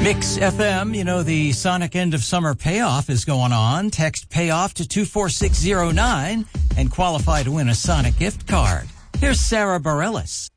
Mix FM, you know, the Sonic End of Summer Payoff is going on. Text payoff to 24609 and qualify to win a Sonic gift card. Here's Sarah Bareilles.